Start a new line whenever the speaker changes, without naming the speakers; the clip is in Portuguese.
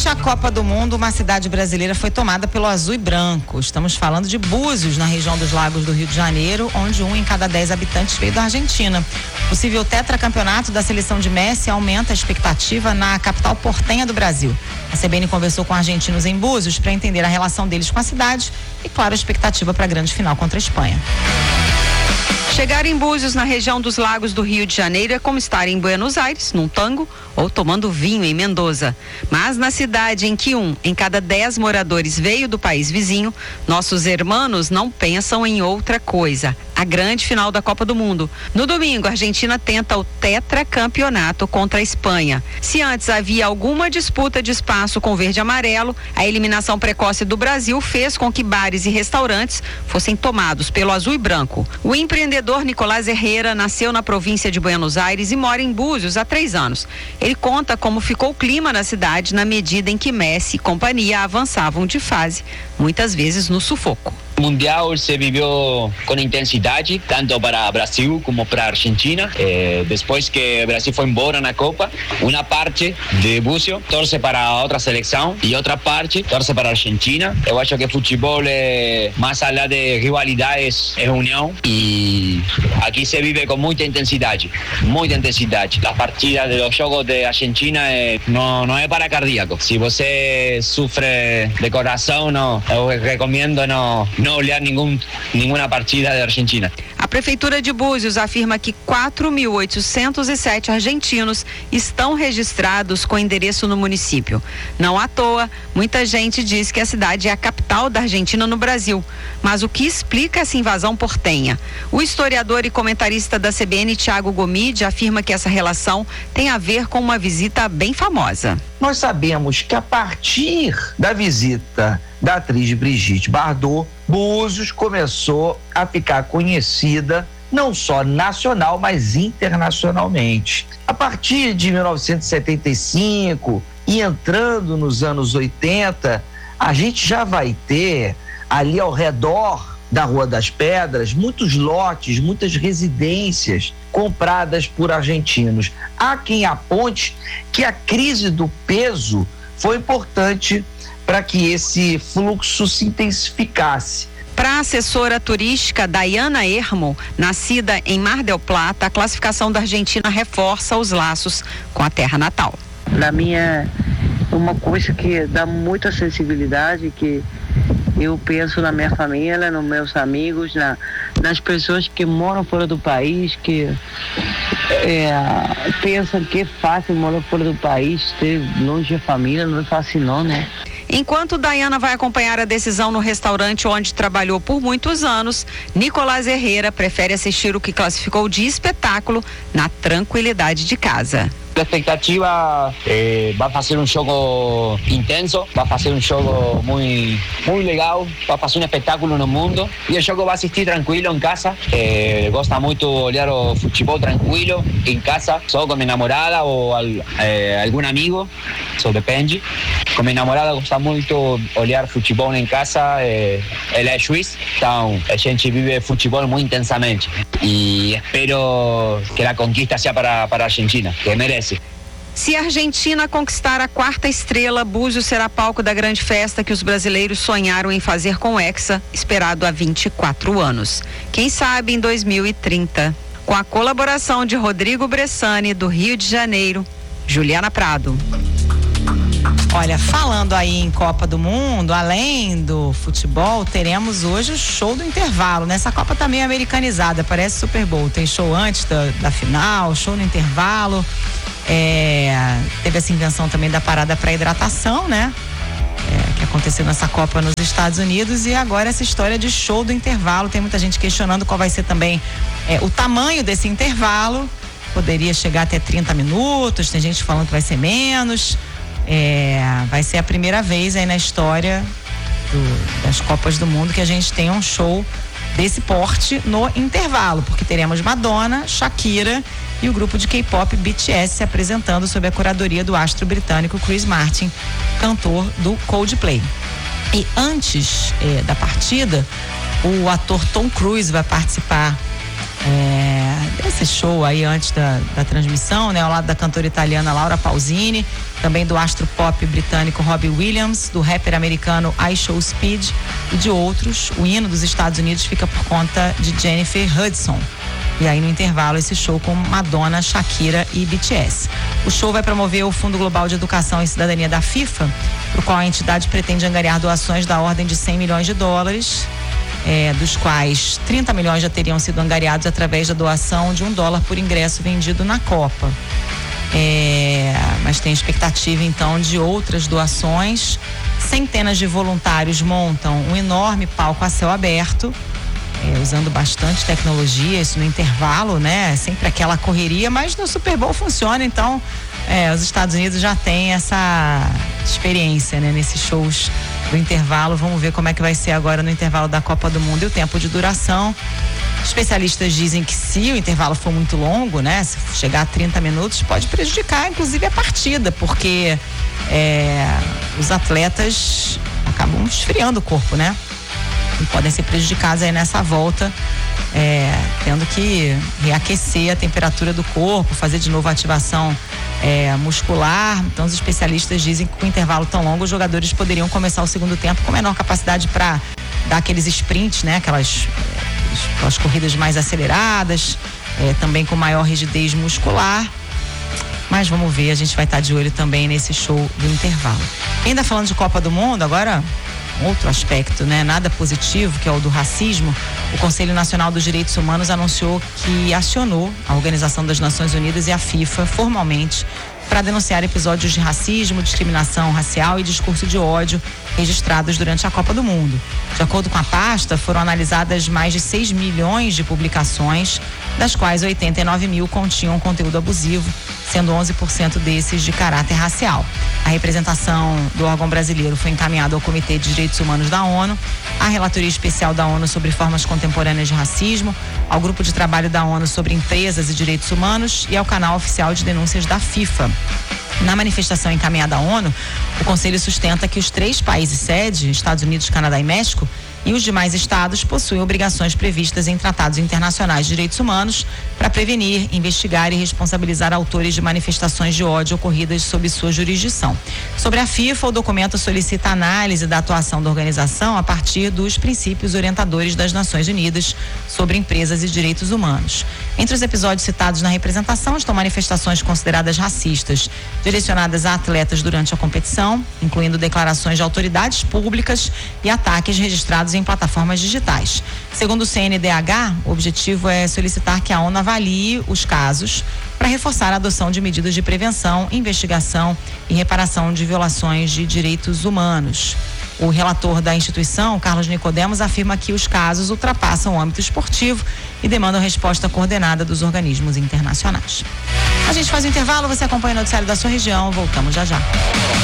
a Copa do Mundo, uma cidade brasileira foi tomada pelo azul e branco. Estamos falando de Búzios, na região dos Lagos do Rio de Janeiro, onde 1 em cada 10 habitantes veio da Argentina. O possível tetracampeonato da seleção de Messi aumenta a expectativa na capital portenha do Brasil. A CBN conversou com argentinos em Búzios para entender a relação deles com a cidade e, claro, a expectativa para a grande final contra a Espanha.
Chegar em Búzios, na região dos Lagos do Rio de Janeiro, é como estar em Buenos Aires, num tango, ou tomando vinho em Mendoza. Mas na cidade em que 1 em cada 10 moradores veio do país vizinho, nossos hermanos não pensam em outra coisa: a grande final da Copa do Mundo. No domingo, a Argentina tenta o tetracampeonato contra a Espanha. Se antes havia alguma disputa de espaço com verde e amarelo, a eliminação precoce do Brasil fez com que bares e restaurantes fossem tomados pelo azul e branco. O empreendedor Nicolás Herrera nasceu na província de Buenos Aires e mora em Búzios há 3 anos. Ele conta como ficou o clima na cidade na medida em que Messi e companhia avançavam de fase, muitas vezes no sufoco.
O Mundial se viveu com intensidade, tanto para Brasil como para Argentina. Depois que o Brasil foi embora na Copa, uma parte de Búzios torce para outra seleção e outra parte torce para a Argentina. Eu acho que futebol é mais além de rivalidades, é união, e aqui se vive com muita intensidade, muita intensidade. A partida dos jogos de Argentina não é para cardíaco. Se você sofre de coração, eu recomendo não olhar nenhuma partida da Argentina.
A Prefeitura de Búzios afirma que 4.807 argentinos estão registrados com endereço no município. Não à toa, muita gente diz que a cidade é a capital da Argentina no Brasil. Mas o que explica essa invasão portenha? O historiador e comentarista da CBN, Thiago Gomide, afirma que essa relação tem a ver com uma visita bem famosa.
Nós sabemos que a partir da visita da atriz Brigitte Bardot, Búzios começou a ficar conhecida não só nacional, mas internacionalmente. A partir de 1975 e entrando nos anos 80, a gente já vai ter ali ao redor da Rua das Pedras muitos lotes, muitas residências compradas por argentinos. Há quem aponte que a crise do peso foi importante para que esse fluxo se intensificasse.
Para a assessora turística Dayana Ermo, nascida em Mar del Plata, a classificação da Argentina reforça os laços com a terra natal.
Para mim é uma coisa que dá muita sensibilidade, que eu penso na minha família, nos meus amigos, nas pessoas que moram fora do país, que pensam que é fácil morar fora do país, ter longe da família, não é fácil não, né?
Enquanto Dayana vai acompanhar a decisão no restaurante onde trabalhou por muitos anos, Nicolás Herrera prefere assistir o que classificou de espetáculo na tranquilidade de casa.
A expectativa vai fazer um jogo intenso, vai fazer um jogo muito legal, vai fazer um espetáculo no mundo, e o jogo vai assistir tranquilo em casa. Gosta muito de olhar o futebol tranquilo em casa, só com minha namorada ou algum amigo, só depende. Com minha namorada gosta muito de olhar futebol em casa, ela é juiz, então a gente vive futebol muito intensamente, e espero que a conquista seja para a Argentina, que merece.
Se a Argentina conquistar a 4ª estrela, Búzios será palco da grande festa que os brasileiros sonharam em fazer com o Hexa, esperado há 24 anos. Quem sabe em 2030. Com a colaboração de Rodrigo Bressani, do Rio de Janeiro, Juliana Prado.
Olha, falando aí em Copa do Mundo, além do futebol, teremos hoje o show do intervalo. Nessa Copa tá meio americanizada, parece Super Bowl. Tem show antes da final, show no intervalo. Teve essa invenção também da parada para hidratação, né? Que aconteceu nessa Copa nos Estados Unidos, e agora essa história de show do intervalo. Tem muita gente questionando qual vai ser também o tamanho desse intervalo. Poderia chegar até 30 minutos, tem gente falando que vai ser menos. Vai ser a primeira vez aí na história das Copas do Mundo que a gente tem um show desse porte no intervalo, porque teremos Madonna, Shakira e o grupo de K-pop BTS se apresentando sob a curadoria do astro britânico Chris Martin, cantor do Coldplay. E antes da partida, o ator Tom Cruise vai participar esse show aí antes da transmissão, né? Ao lado da cantora italiana Laura Pausini, também do astro pop britânico Robbie Williams, do rapper americano iShowSpeed e de outros. O hino dos Estados Unidos fica por conta de Jennifer Hudson. E aí no intervalo esse show com Madonna, Shakira e BTS. O show vai promover o Fundo Global de Educação e Cidadania da FIFA, pro qual a entidade pretende angariar doações da ordem de $100 milhões, dos quais 30 milhões já teriam sido angariados através da doação de $1 por ingresso vendido na Copa. Mas tem expectativa então de outras doações. Centenas de voluntários montam um enorme palco a céu aberto, usando bastante tecnologia, isso no intervalo, né? Sempre aquela correria, mas no Super Bowl funciona, então os Estados Unidos já têm essa experiência, né? Nesses shows do intervalo. Vamos ver como é que vai ser agora no intervalo da Copa do Mundo e o tempo de duração. Especialistas dizem que se o intervalo for muito longo, né? Se chegar a 30 minutos, pode prejudicar inclusive a partida, porque os atletas acabam esfriando o corpo, né? E podem ser prejudicados aí nessa volta, tendo que reaquecer a temperatura do corpo, fazer de novo a ativação muscular. Então os especialistas dizem que com intervalo tão longo os jogadores poderiam começar o segundo tempo com menor capacidade para dar aqueles sprints, né? Aquelas corridas mais aceleradas, também com maior rigidez muscular. Mas vamos ver, a gente vai estar de olho também nesse show do intervalo. Ainda falando de Copa do Mundo, agora outro aspecto, né? Nada positivo, que é o do racismo. O Conselho Nacional dos Direitos Humanos anunciou que acionou a Organização das Nações Unidas e a FIFA formalmente para denunciar episódios de racismo, discriminação racial e discurso de ódio registrados durante a Copa do Mundo. De acordo com a pasta, foram analisadas mais de 6 milhões de publicações, das quais 89 mil continham conteúdo abusivo, sendo 11% desses de caráter racial. A representação do órgão brasileiro foi encaminhada ao Comitê de Direitos Humanos da ONU, à Relatoria Especial da ONU sobre Formas Contemporâneas de Racismo, ao Grupo de Trabalho da ONU sobre Empresas e Direitos Humanos e ao Canal Oficial de Denúncias da FIFA. Na manifestação encaminhada à ONU, o Conselho sustenta que os 3 países sede, Estados Unidos, Canadá e México, e os demais estados possuem obrigações previstas em tratados internacionais de direitos humanos para prevenir, investigar e responsabilizar autores de manifestações de ódio ocorridas sob sua jurisdição. Sobre a FIFA, o documento solicita análise da atuação da organização a partir dos princípios orientadores das Nações Unidas sobre empresas e direitos humanos. Entre os episódios citados na representação estão manifestações consideradas racistas, direcionadas a atletas durante a competição, incluindo declarações de autoridades públicas e ataques registrados em plataformas digitais. Segundo o CNDH, o objetivo é solicitar que a ONU avalie os casos para reforçar a adoção de medidas de prevenção, investigação e reparação de violações de direitos humanos. O relator da instituição, Carlos Nicodemos, afirma que os casos ultrapassam o âmbito esportivo e demandam resposta coordenada dos organismos internacionais. A gente faz um intervalo, você acompanha o noticiário da sua região, voltamos já já.